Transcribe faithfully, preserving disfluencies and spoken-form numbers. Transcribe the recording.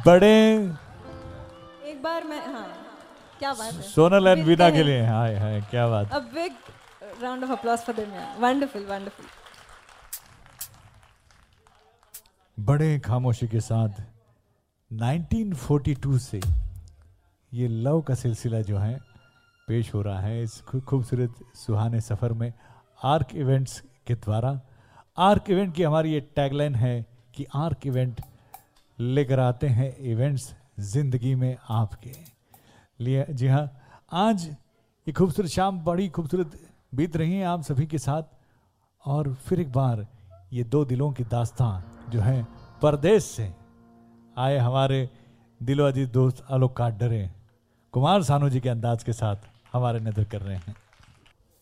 बड़े एक बार मैं हाँ क्या बात है सोनल एंड वीना के लिए हाय हाय क्या बात। A big round of applause for them. Yeah. Wonderful, wonderful. बड़े खामोशी के साथ नाइनटीन फोर्टी टू से ये लव का सिलसिला जो है पेश हो रहा है इस खूबसूरत सुहाने सफ़र में आर्क इवेंट्स के द्वारा। आर्क इवेंट की हमारी ये टैगलाइन है कि आर्क इवेंट लेकर आते हैं इवेंट्स ज़िंदगी में आपके लिए। जी हाँ, आज ये खूबसूरत शाम बड़ी खूबसूरत बीत रही है आप सभी के साथ। और फिर एक बार ये दो दिलों की दास्तां जो है परदेश से आए हमारे दिलो अजीज दोस्त आलोक काटडरे कुमार सानू जी के अंदाज के साथ हमारे नजर कर रहे हैं।